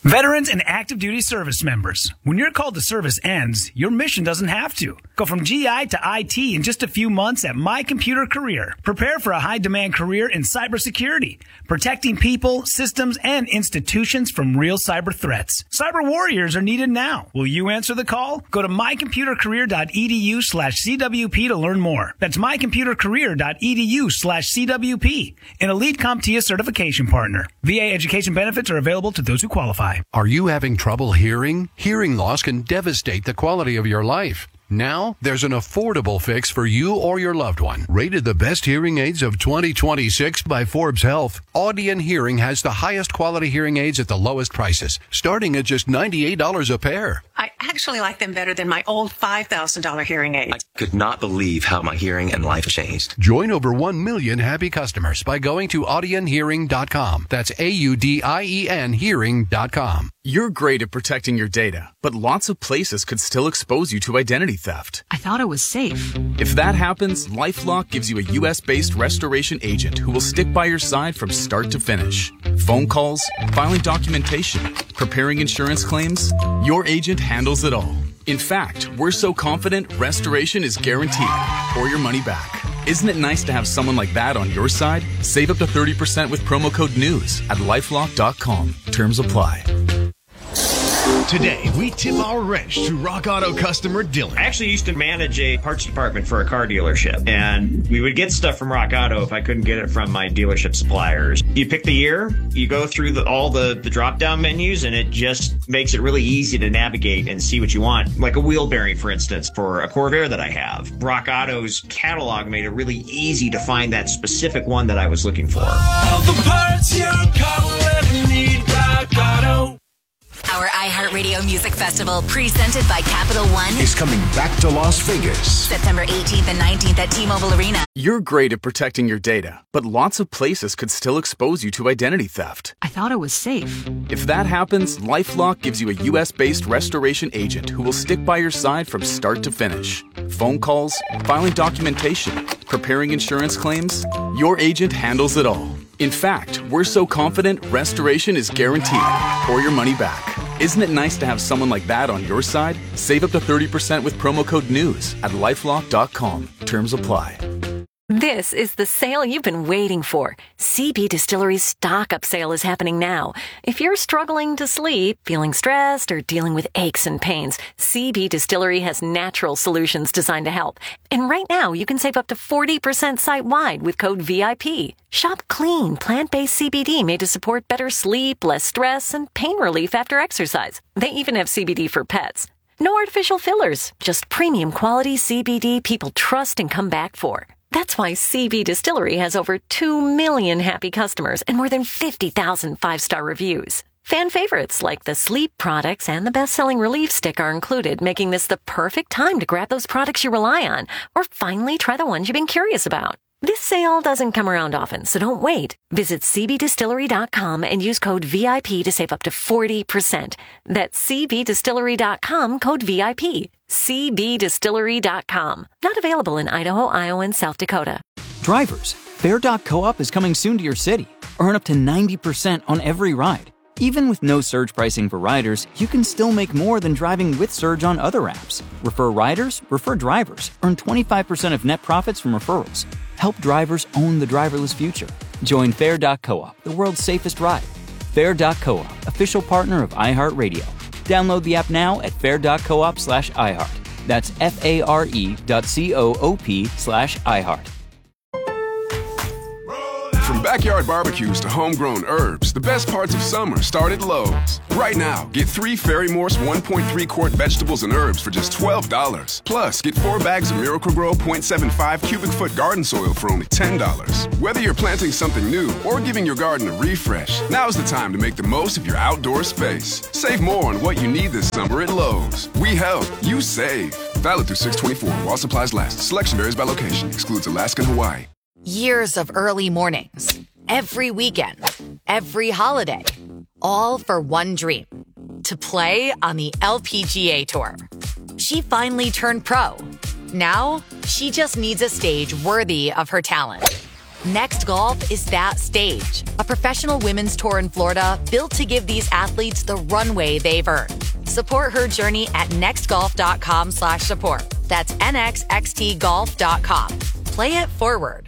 Veterans and active duty service members, when your call to service ends, your mission doesn't have to. Go from GI to IT in just a few months at My Computer Career. Prepare for a high-demand career in cybersecurity, protecting people, systems, and institutions from real cyber threats. Cyber warriors are needed now. Will you answer the call? Go to mycomputercareer.edu/CWP to learn more. That's mycomputercareer.edu/CWP, an elite CompTIA certification partner. VA education benefits are available to those who qualify. Are you having trouble hearing? Hearing loss can devastate the quality of your life. Now, there's an affordable fix for you or your loved one. Rated the best hearing aids of 2026 by Forbes Health, Audion Hearing has the highest quality hearing aids at the lowest prices, starting at just $98 a pair. I actually like them better than my old $5,000 hearing aids. I could not believe how my hearing and life changed. Join over 1 million happy customers by going to audionhearing.com. That's AUDIEN hearing.com. You're great at protecting your data, but lots of places could still expose you to identity theft. I thought it was safe. If that happens, LifeLock gives you a U.S.-based restoration agent who will stick by your side from start to finish. Phone calls, filing documentation, preparing insurance claims, your agent handles it all. In fact, we're so confident restoration is guaranteed or your money back. Isn't it nice to have someone like that on your side? Save up to 30% with promo code NEWS at lifelock.com. Terms apply. Today, we tip our wrench to Rock Auto customer Dylan. I actually used to manage a parts department for a car dealership, and we would get stuff from Rock Auto if I couldn't get it from my dealership suppliers. You pick the year, you go through all the drop-down menus, and it just makes it really easy to navigate and see what you want. Like a wheel bearing, for instance, for a Corvair that I have. Rock Auto's catalog made it really easy to find that specific one that I was looking for. All the parts your car will ever need, Rock Auto. Our iHeartRadio Music Festival, presented by Capital One, is coming back to Las Vegas. September 18th and 19th at T-Mobile Arena. You're great at protecting your data, but lots of places could still expose you to identity theft. I thought it was safe. If that happens, LifeLock gives you a U.S.-based restoration agent who will stick by your side from start to finish. Phone calls, filing documentation, preparing insurance claims, your agent handles it all. In fact, we're so confident restoration is guaranteed or your money back. Isn't it nice to have someone like that on your side? Save up to 30% with promo code NEWS at lifelock.com. Terms apply. This is the sale you've been waiting for. CB Distillery's stock-up sale is happening now. If you're struggling to sleep, feeling stressed, or dealing with aches and pains, CB Distillery has natural solutions designed to help. And right now, you can save up to 40% site-wide with code VIP. Shop clean, plant-based CBD made to support better sleep, less stress, and pain relief after exercise. They even have CBD for pets. No artificial fillers, just premium quality CBD people trust and come back for. That's why CB Distillery has over 2 million happy customers and more than 50,000 five-star reviews. Fan favorites like the sleep products and the best-selling relief stick are included, making this the perfect time to grab those products you rely on or finally try the ones you've been curious about. This sale doesn't come around often, so don't wait. Visit cbdistillery.com and use code VIP to save up to 40%. That's cbdistillery.com, code VIP. cbdistillery.com. Not available in Idaho, Iowa, and South Dakota. Drivers, Fair.coop is coming soon to your city. Earn up to 90% on every ride. Even with no surge pricing for riders, you can still make more than driving with surge on other apps. Refer riders, refer drivers. Earn 25% of net profits from referrals. Help drivers own the driverless future. Join Fair.coop, the world's safest ride. Fair.coop, official partner of iHeartRadio. Download the app now at fair.coop/iHeart. That's FARE.coop/iHeart. From backyard barbecues to homegrown herbs, the best parts of summer start at Lowe's. Right now, get 3 Ferry Morse 1.3-quart vegetables and herbs for just $12. Plus, get 4 bags of Miracle-Gro 0.75 cubic foot garden soil for only $10. Whether you're planting something new or giving your garden a refresh, now's the time to make the most of your outdoor space. Save more on what you need this summer at Lowe's. We help, you save. Valid through 6/24 while supplies last. Selection varies by location. Excludes Alaska and Hawaii. Years of early mornings, every weekend, every holiday, all for one dream, to play on the LPGA Tour. She finally turned pro. Now, she just needs a stage worthy of her talent. Next Golf is that stage, a professional women's tour in Florida built to give these athletes the runway they've earned. Support her journey at nextgolf.com/support. That's nxxtgolf.com. Play it forward.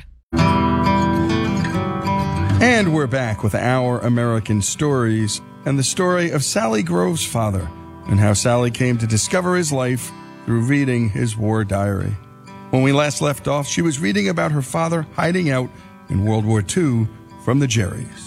And we're back with Our American Stories and the story of Sally Grove's father and how Sally came to discover his life through reading his war diary. When we last left off, she was reading about her father hiding out in World War II from the Jerrys.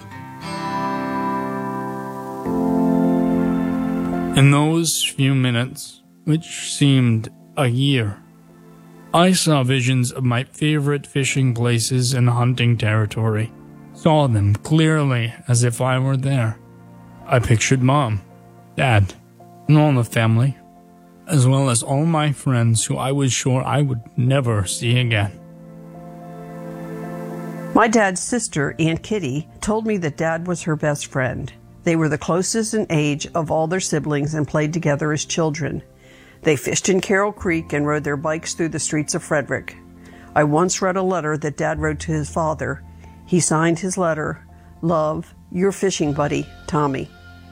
In those few minutes, which seemed a year, I saw visions of my favorite fishing places and hunting territory. Saw them clearly as if I were there. I pictured Mom, Dad, and all the family, as well as all my friends who I was sure I would never see again. My dad's sister, Aunt Kitty, told me that Dad was her best friend. They were the closest in age of all their siblings and played together as children. They fished in Carroll Creek and rode their bikes through the streets of Frederick. I once read a letter that Dad wrote to his father. He signed his letter, "Love, your fishing buddy, Tommy."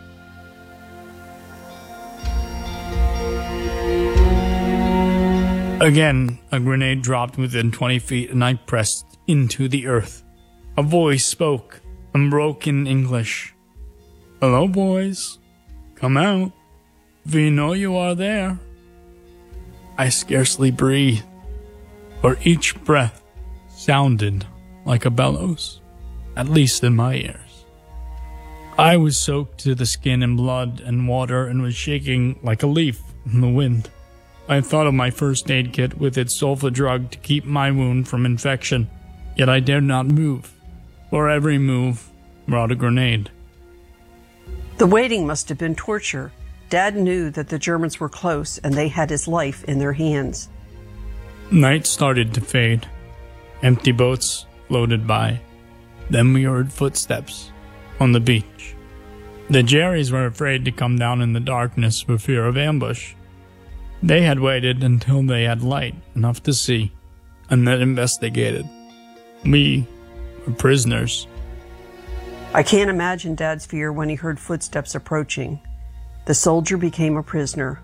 Again, a grenade dropped within 20 feet and I pressed into the earth. A voice spoke in broken English. "Hello, boys. Come out. We know you are there." I scarcely breathed, for each breath sounded like a bellows, at least in my ears. I was soaked to the skin in blood and water and was shaking like a leaf in the wind. I thought of my first aid kit with its sulfa drug to keep my wound from infection, yet I dared not move, for every move brought a grenade. The waiting must have been torture. Dad knew that the Germans were close and they had his life in their hands. Night started to fade. Empty boats floated by. Then we heard footsteps on the beach. The Jerrys were afraid to come down in the darkness for fear of ambush. They had waited until they had light enough to see, and then investigated. We were prisoners. I can't imagine Dad's fear when he heard footsteps approaching. The soldier became a prisoner.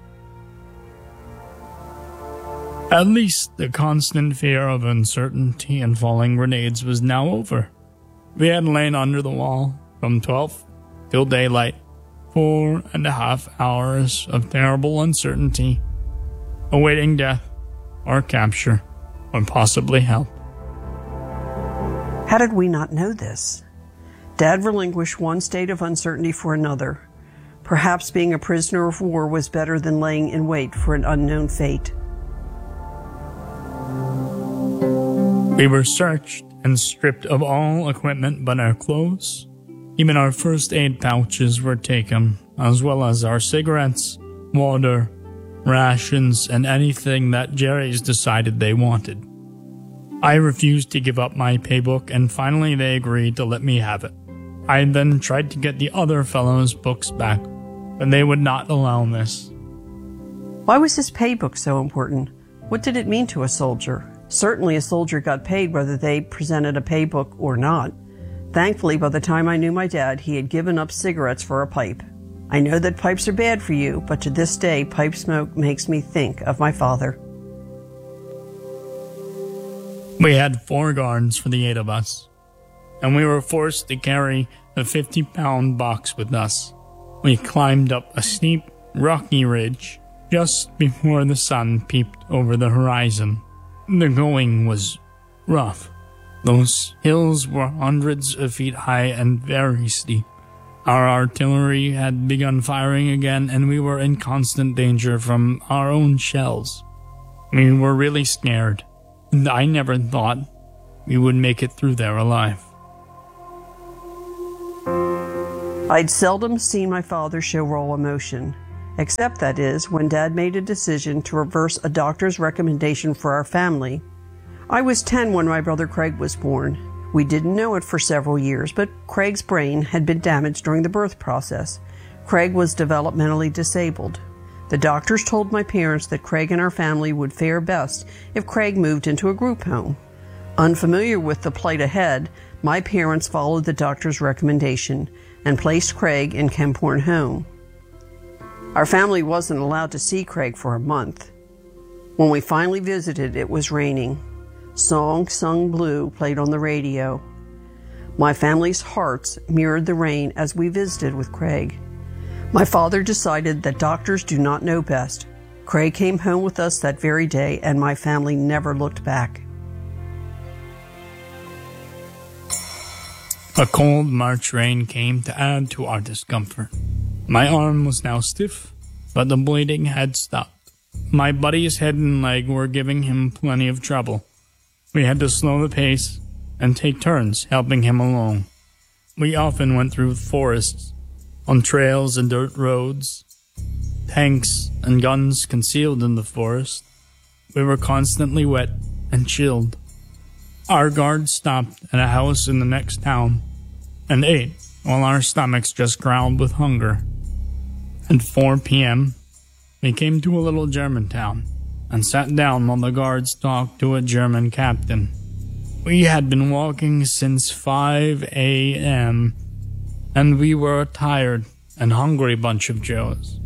At least the constant fear of uncertainty and falling grenades was now over. We had lain under the wall from 12 till daylight, 4.5 hours of terrible uncertainty, awaiting death or capture or possibly help. How did we not know this? Dad relinquished one state of uncertainty for another. Perhaps being a prisoner of war was better than laying in wait for an unknown fate. We were searched and stripped of all equipment but our clothes. Even our first aid pouches were taken, as well as our cigarettes, water, rations, and anything that Jerry's decided they wanted. I refused to give up my paybook, and finally they agreed to let me have it. I then tried to get the other fellows' books back, but they would not allow this. Why was his paybook so important? What did it mean to a soldier? Certainly a soldier got paid whether they presented a paybook or not. Thankfully, by the time I knew my dad, he had given up cigarettes for a pipe. I know that pipes are bad for you, but to this day, pipe smoke makes me think of my father. We had 4 guards for the 8 of us, and we were forced to carry a 50-pound box with us. We climbed up a steep, rocky ridge just before the sun peeped over the horizon. The going was rough. Those hills were hundreds of feet high and very steep. Our artillery had begun firing again, and we were in constant danger from our own shells. We were really scared, and I never thought we would make it through there alive. I'd seldom seen my father show raw emotion, except that is, when Dad made a decision to reverse a doctor's recommendation for our family. I was 10 when my brother Craig was born. We didn't know it for several years, but Craig's brain had been damaged during the birth process. Craig was developmentally disabled. The doctors told my parents that Craig and our family would fare best if Craig moved into a group home. Unfamiliar with the plight ahead, my parents followed the doctor's recommendation and placed Craig in Kemphorn Home. Our family wasn't allowed to see Craig for a month. When we finally visited, it was raining. Song Sung Blue played on the radio. My family's hearts mirrored the rain as we visited with Craig. My father decided that doctors do not know best. Craig came home with us that very day, and my family never looked back. A cold March rain came to add to our discomfort. My arm was now stiff, but the bleeding had stopped. My buddy's head and leg were giving him plenty of trouble. We had to slow the pace and take turns helping him along. We often went through forests, on trails and dirt roads, tanks and guns concealed in the forest. We were constantly wet and chilled. Our guard stopped at a house in the next town and ate while our stomachs just growled with hunger. At 4 p.m., we came to a little German town and sat down while the guards talked to a German captain. We had been walking since 5 a.m., and we were a tired and hungry bunch of Joes.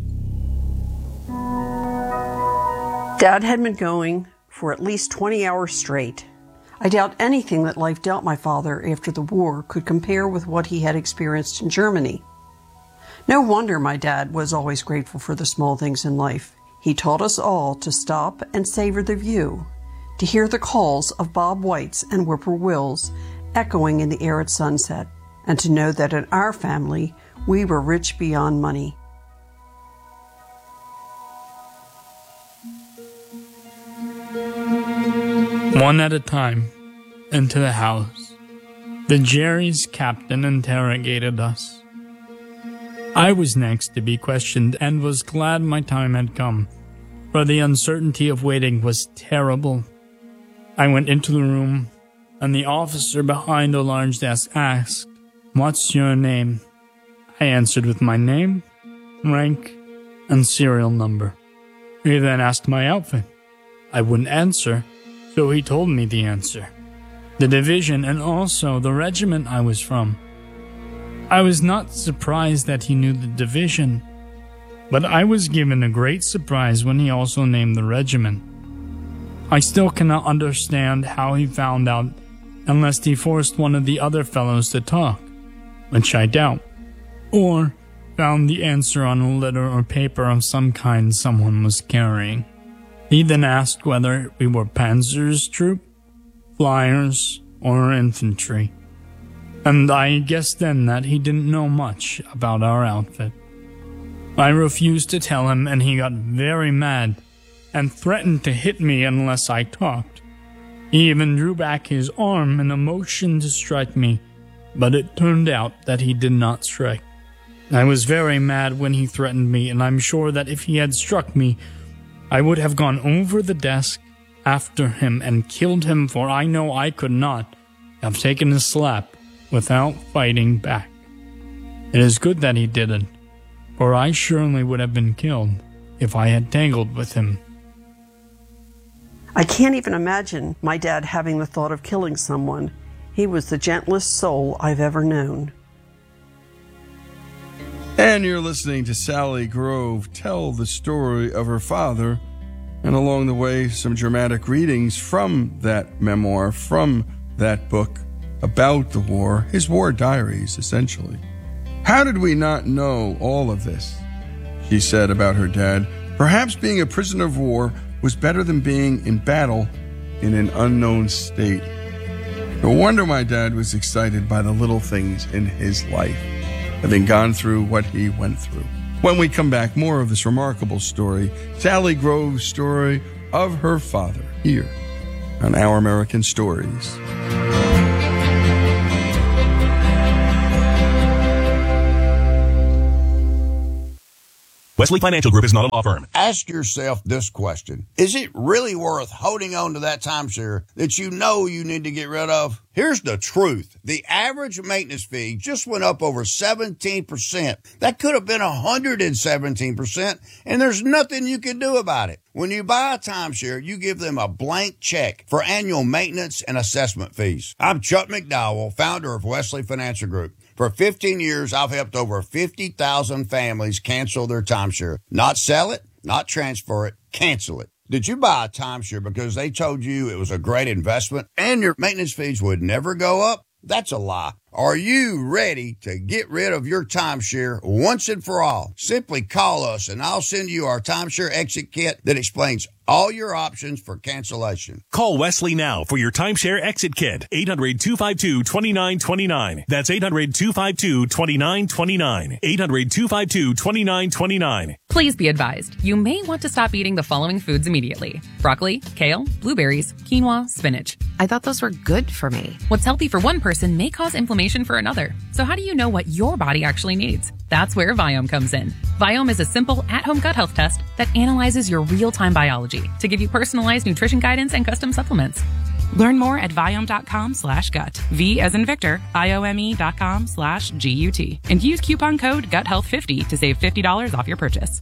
Dad had been going for at least 20 hours straight. I doubt anything that life dealt my father after the war could compare with what he had experienced in Germany. No wonder my dad was always grateful for the small things in life. He taught us all to stop and savor the view, to hear the calls of Bob Whites and whippoorwills echoing in the air at sunset, and to know that in our family we were rich beyond money. One at a time, into the house, the Jerry's captain interrogated us. I was next to be questioned and was glad my time had come, for the uncertainty of waiting was terrible. I went into the room, and the officer behind a large desk asked, "What's your name?" I answered with my name, rank, and serial number. He then asked my outfit. I wouldn't answer, so he told me the answer, the division, and also the regiment I was from. I was not surprised that he knew the division, but I was given a great surprise when he also named the regiment. I still cannot understand how he found out unless he forced one of the other fellows to talk, which I doubt, or found the answer on a letter or paper of some kind someone was carrying. He then asked whether we were Panzer's troop, flyers, or infantry, and I guessed then that he didn't know much about our outfit. I refused to tell him, and he got very mad and threatened to hit me unless I talked. He even drew back his arm in a motion to strike me, but it turned out that he did not strike. I was very mad when he threatened me, and I'm sure that if he had struck me, I would have gone over the desk after him and killed him, for I know I could not have taken a slap without fighting back. It is good that he didn't, for I surely would have been killed if I had tangled with him. I can't even imagine my dad having the thought of killing someone. He was the gentlest soul I've ever known. And you're listening to Sally Grove tell the story of her father, and along the way, some dramatic readings from that memoir, from that book about the war, his war diaries, essentially. How did we not know all of this? She said about her dad, perhaps being a prisoner of war was better than being in battle in an unknown state. No wonder my dad was excited by the little things in his life, having gone through what he went through. When we come back, more of this remarkable story, Sally Grove's story of her father, here on Our American Stories. Wesley Financial Group is not a law firm. Ask yourself this question. Is it really worth holding on to that timeshare that you know you need to get rid of? Here's the truth. The average maintenance fee just went up over 17%. That could have been 117%, and there's nothing you can do about it. When you buy a timeshare, you give them a blank check for annual maintenance and assessment fees. I'm Chuck McDowell, founder of Wesley Financial Group. For 15 years, I've helped over 50,000 families cancel their timeshare. Not sell it, not transfer it, cancel it. Did you buy a timeshare because they told you it was a great investment and your maintenance fees would never go up? That's a lie. Are you ready to get rid of your timeshare once and for all? Simply call us and I'll send you our timeshare exit kit that explains all your options for cancellation. Call Wesley now for your timeshare exit kit. 800-252-2929. That's 800-252-2929. 800-252-2929. Please be advised, you may want to stop eating the following foods immediately: broccoli, kale, blueberries, quinoa, spinach. I thought those were good for me. What's healthy for one person may cause inflammation for another. So how do you know what your body actually needs? That's where Viome comes in. Viome is a simple at-home gut health test that analyzes your real-time biology to give you personalized nutrition guidance and custom supplements. Learn more at Viome.com/gut. V as in Victor, IOME.com/GUT. And use coupon code GUTHEALTH50 to save $50 off your purchase.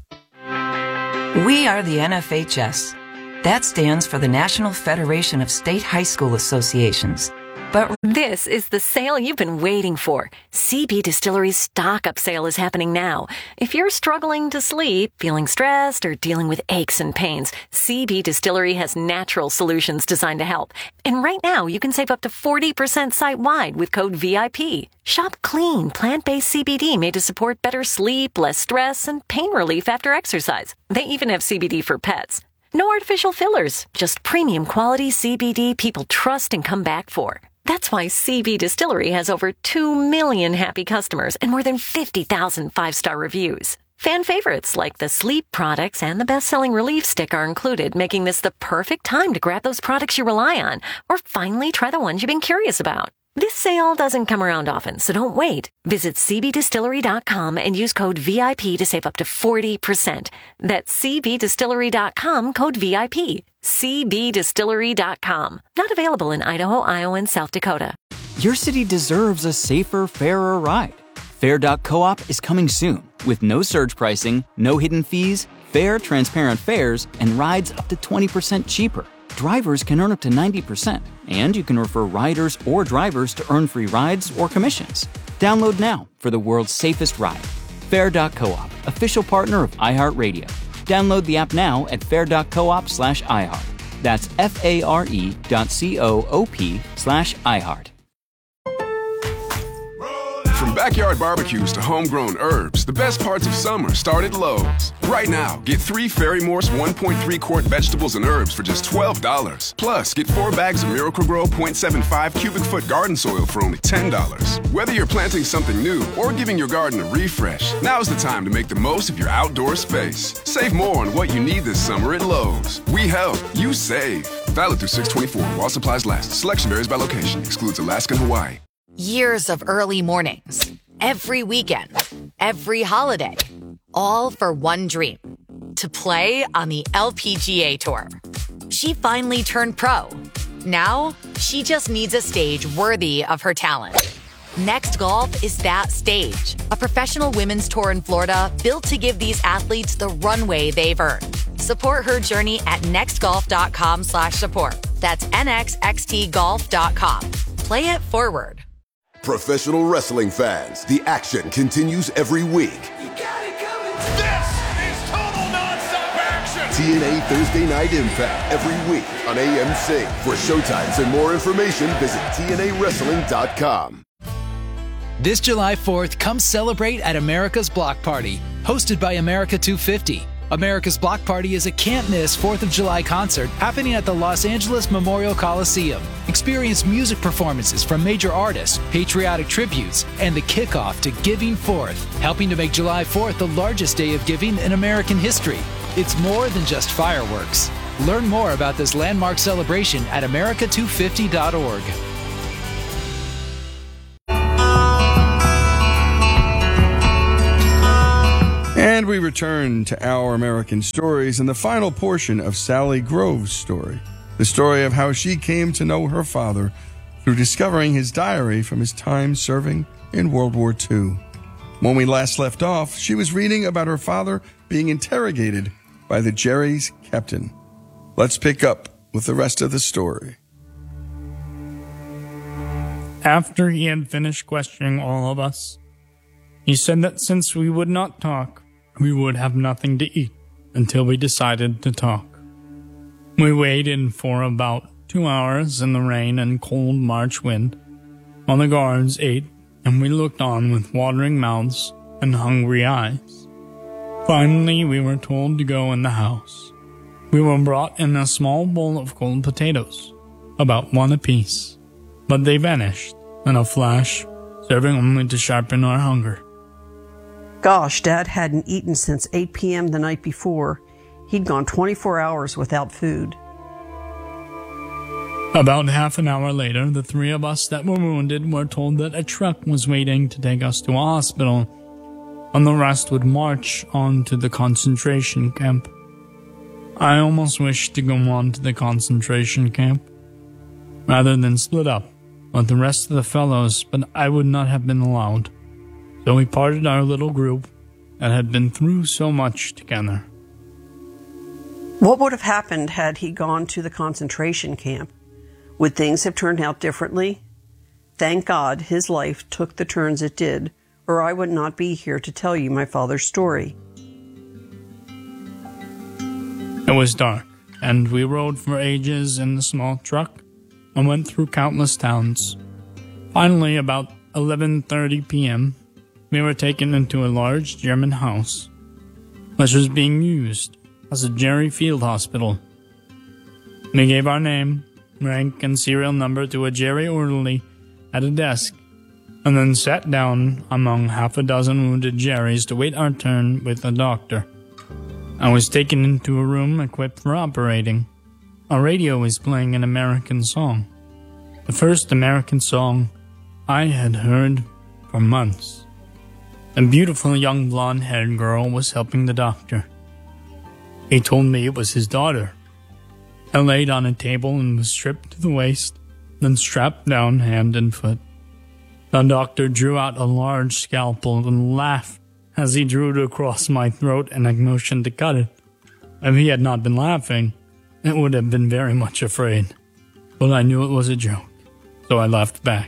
We are the NFHS. That stands for the National Federation of State High School Associations. But this is the sale you've been waiting for. CB Distillery's stock-up sale is happening now. If you're struggling to sleep, feeling stressed, or dealing with aches and pains, CB Distillery has natural solutions designed to help. And right now, you can save up to 40% site-wide with code VIP. Shop clean, plant-based CBD made to support better sleep, less stress, and pain relief after exercise. They even have CBD for pets. No artificial fillers, just premium quality CBD people trust and come back for. That's why CB Distillery has over 2 million happy customers and more than 50,000 five-star reviews. Fan favorites like the sleep products and the best-selling Relief Stick are included, making this the perfect time to grab those products you rely on or finally try the ones you've been curious about. This sale doesn't come around often, so don't wait. Visit cbdistillery.com and use code VIP to save up to 40%. That's cbdistillery.com, code VIP. cbdistillery.com. Not available in Idaho, Iowa, and South Dakota. Your city deserves a safer, fairer ride. Fair.coop is coming soon with no surge pricing, no hidden fees, fair, transparent fares, and rides up to 20% cheaper. Drivers can earn up to 90%, and you can refer riders or drivers to earn free rides or commissions. Download now for the world's safest ride. Fair.coop, official partner of iHeartRadio. Download the app now at fair.coop/iHeart. That's FARE.coop/iHeart. From backyard barbecues to homegrown herbs, the best parts of summer start at Lowe's. Right now, get 3 Ferry-Morse 1.3-quart vegetables and herbs for just $12. Plus, get 4 bags of Miracle-Gro 0.75 cubic foot garden soil for only $10. Whether you're planting something new or giving your garden a refresh, now's the time to make the most of your outdoor space. Save more on what you need this summer at Lowe's. We help, you save. Valid through 6/24 while supplies last. Selection varies by location. Excludes Alaska and Hawaii. Years of early mornings, every weekend, every holiday, all for one dream: to play on the LPGA Tour. She finally turned pro. Now, she just needs a stage worthy of her talent. Next Golf is that stage, a professional women's tour in Florida built to give these athletes the runway they've earned. Support her journey at nextgolf.com/support. That's nxxtgolf.com. Play it forward. Professional wrestling fans, the action continues every week. This is total nonstop action! TNA Thursday Night Impact every week on AMC. For showtimes and more information, visit TNAWrestling.com. This July 4th, come celebrate at America's Block Party, hosted by America 250. America's Block Party is a can't-miss 4th of July concert happening at the Los Angeles Memorial Coliseum. Experience music performances from major artists, patriotic tributes, and the kickoff to Giving Forth, helping to make July 4th the largest day of giving in American history. It's more than just fireworks. Learn more about this landmark celebration at america250.org. And we return to Our American Stories and the final portion of Sally Grove's story. The story of how she came to know her father through discovering his diary from his time serving in World War II. When we last left off, she was reading about her father being interrogated by the Jerry's captain. Let's pick up with the rest of the story. After he had finished questioning all of us, he said that since we would not talk, we would have nothing to eat until we decided to talk. We waited for about 2 hours in the rain and cold March wind, while the guards ate, and we looked on with watering mouths and hungry eyes. Finally, we were told to go in the house. We were brought in a small bowl of cold potatoes, about one apiece, but they vanished in a flash, serving only to sharpen our hunger. Gosh, Dad hadn't eaten since 8 p.m. the night before. He'd gone 24 hours without food. About half an hour later, the three of us that were wounded were told that a truck was waiting to take us to a hospital, and the rest would march on to the concentration camp. I almost wished to go on to the concentration camp, rather than split up with the rest of the fellows, but I would not have been allowed. So we parted our little group that had been through so much together. What would have happened had he gone to the concentration camp? Would things have turned out differently? Thank God his life took the turns it did, or I would not be here to tell you my father's story. It was dark, and we rode for ages in the small truck and went through countless towns. Finally, about 11:30 p.m., we were taken into a large German house, which was being used as a Jerry Field Hospital. We gave our name, rank, and serial number to a Jerry orderly at a desk, and then sat down among half a dozen wounded Jerrys to wait our turn with a doctor. I was taken into a room equipped for operating. A radio was playing an American song, the first American song I had heard for months. A beautiful young blonde-haired girl was helping the doctor. He told me it was his daughter. I laid on a table and was stripped to the waist, then strapped down hand and foot. The doctor drew out a large scalpel and laughed as he drew it across my throat, and I motioned to cut it. If he had not been laughing, it would have been very much afraid. But I knew it was a joke, so I laughed back.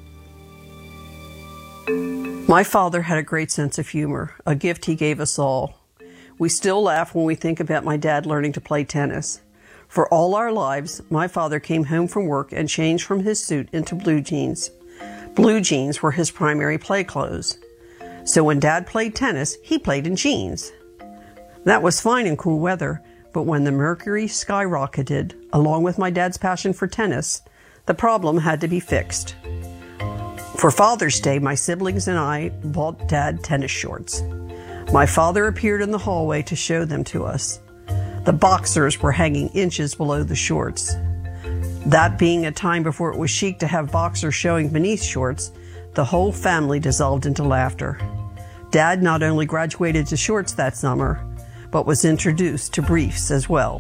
My father had a great sense of humor, a gift he gave us all. We still laugh when we think about my dad learning to play tennis. For all our lives, my father came home from work and changed from his suit into blue jeans. Blue jeans were his primary play clothes. So when Dad played tennis, he played in jeans. That was fine in cool weather, but when the mercury skyrocketed, along with my dad's passion for tennis, the problem had to be fixed. For Father's Day, my siblings and I bought Dad tennis shorts. My father appeared in the hallway to show them to us. The boxers were hanging inches below the shorts. That being a time before it was chic to have boxers showing beneath shorts, the whole family dissolved into laughter. Dad not only graduated to shorts that summer, but was introduced to briefs as well.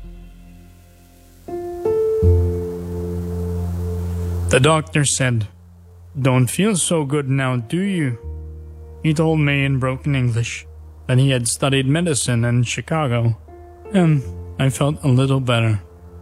The doctor said, "Don't feel so good now, do you?" He told me in broken English that he had studied medicine in Chicago, and I felt a little better.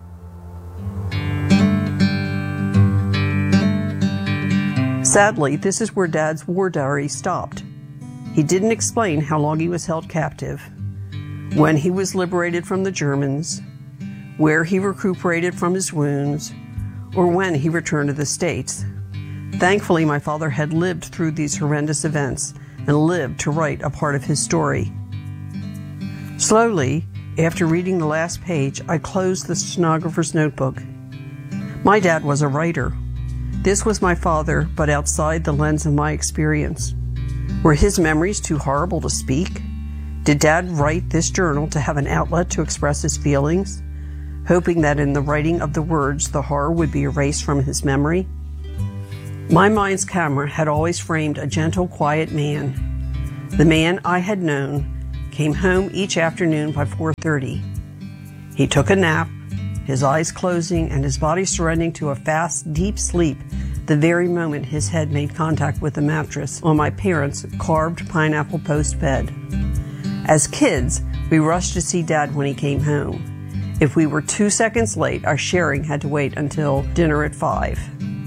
Sadly, this is where Dad's war diary stopped. He didn't explain how long he was held captive, when he was liberated from the Germans, where he recuperated from his wounds, or when he returned to the States. Thankfully, my father had lived through these horrendous events and lived to write a part of his story. Slowly, after reading the last page, I closed the stenographer's notebook. My dad was a writer. This was my father, but outside the lens of my experience. Were his memories too horrible to speak? Did Dad write this journal to have an outlet to express his feelings, hoping that in the writing of the words the horror would be erased from his memory? My mind's camera had always framed a gentle, quiet man, the man I had known came home each afternoon by 4:30. He took a nap, his eyes closing and his body surrendering to a fast, deep sleep the very moment his head made contact with the mattress on my parents' carved pineapple post bed. As kids, we rushed to see Dad when he came home. If we were 2 seconds late, our sharing had to wait until dinner at 5.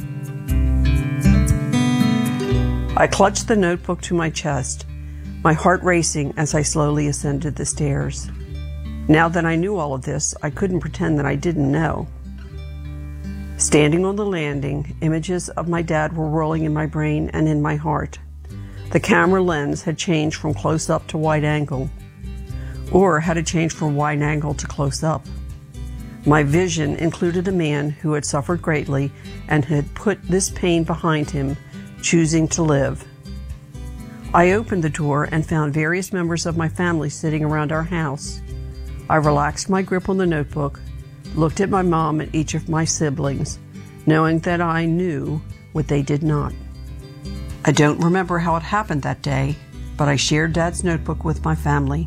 I clutched the notebook to my chest, my heart racing as I slowly ascended the stairs. Now that I knew all of this, I couldn't pretend that I didn't know. Standing on the landing, images of my dad were rolling in my brain and in my heart. The camera lens had changed from close-up to wide angle, or had it changed from wide angle to close-up. My vision included a man who had suffered greatly and had put this pain behind him, choosing to live. I opened the door and found various members of my family sitting around our house. I relaxed my grip on the notebook, looked at my mom and each of my siblings, knowing that I knew what they did not. I don't remember how it happened that day, but I shared Dad's notebook with my family.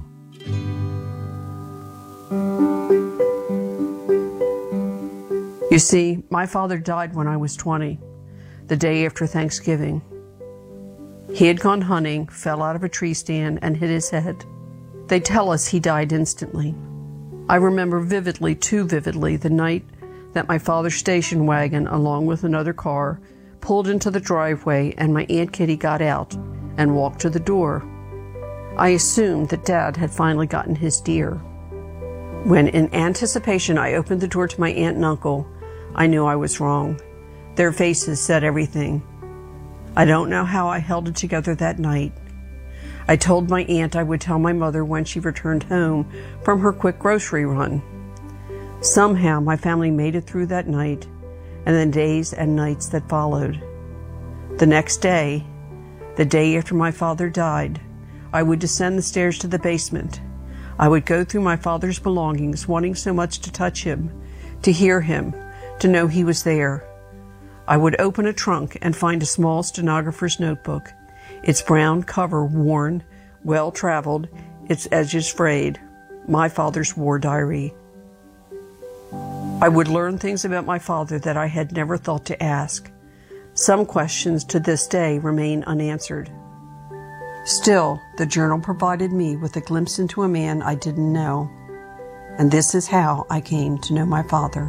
You see, my father died when I was 20, the day after Thanksgiving. He had gone hunting, fell out of a tree stand, and hit his head. They tell us he died instantly. I remember vividly, too vividly, the night that my father's station wagon, along with another car, pulled into the driveway and my Aunt Kitty got out and walked to the door. I assumed that Dad had finally gotten his deer. When in anticipation I opened the door to my aunt and uncle, I knew I was wrong. Their faces said everything. I don't know how I held it together that night. I told my aunt I would tell my mother when she returned home from her quick grocery run. Somehow my family made it through that night and the days and nights that followed. The next day, the day after my father died, I would descend the stairs to the basement. I would go through my father's belongings, wanting so much to touch him, to hear him, to know he was there. I would open a trunk and find a small stenographer's notebook, its brown cover worn, well-traveled, its edges frayed, my father's war diary. I would learn things about my father that I had never thought to ask. Some questions to this day remain unanswered. Still, the journal provided me with a glimpse into a man I didn't know. And this is how I came to know my father.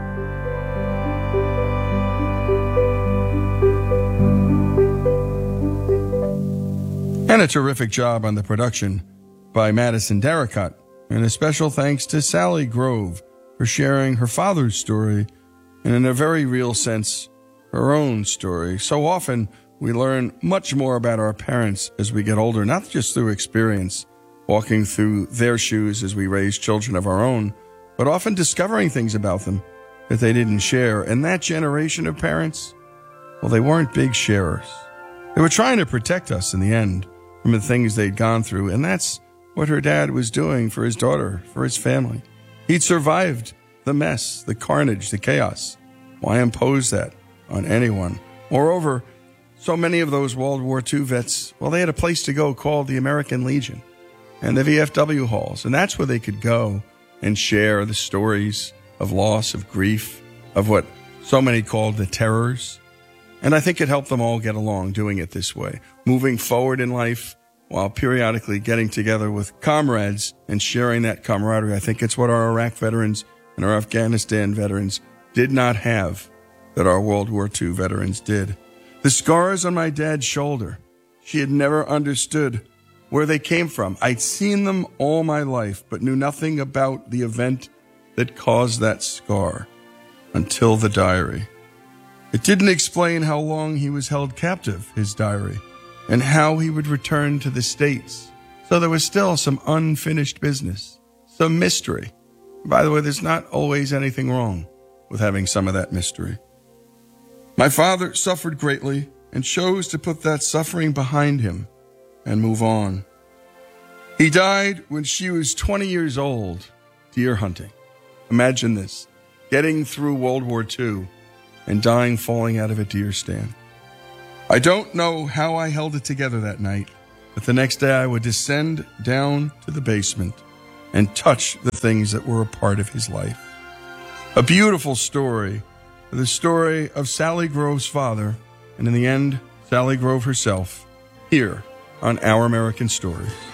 And a terrific job on the production by Madison Darracott. And a special thanks to Sally Grove for sharing her father's story and, in a very real sense, her own story. So often we learn much more about our parents as we get older, not just through experience, walking through their shoes as we raise children of our own, but often discovering things about them that they didn't share. And that generation of parents, well, they weren't big sharers. They were trying to protect us in the end from the things they'd gone through, and that's what her dad was doing for his daughter, for his family. He'd survived the mess, the carnage, the chaos. Why impose that on anyone? Moreover, so many of those World War II vets, well, they had a place to go called the American Legion and the VFW halls, and that's where they could go and share the stories of loss, of grief, of what so many called the terrors. And I think it helped them all get along doing it this way, moving forward in life while periodically getting together with comrades and sharing that camaraderie. I think it's what our Iraq veterans and our Afghanistan veterans did not have that our World War II veterans did. The scars on my dad's shoulder, she had never understood where they came from. I'd seen them all my life, but knew nothing about the event that caused that scar until the diary. It didn't explain how long he was held captive, his diary, and how he would return to the States. So there was still some unfinished business, some mystery. By the way, there's not always anything wrong with having some of that mystery. My father suffered greatly and chose to put that suffering behind him and move on. He died when she was 20 years old, deer hunting. Imagine this, getting through World War II and dying falling out of a deer stand. I don't know how I held it together that night, that the next day I would descend down to the basement and touch the things that were a part of his life. A beautiful story, the story of Sally Grove's father, and in the end, Sally Grove herself, here on Our American Stories.